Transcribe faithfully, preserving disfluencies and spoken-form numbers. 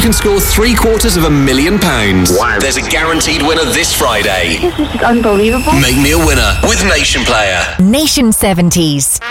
can score three quarters of a million pounds. Wow. There's a guaranteed winner this Friday. This is unbelievable. Make me a winner with Nation Player. Nation seventies.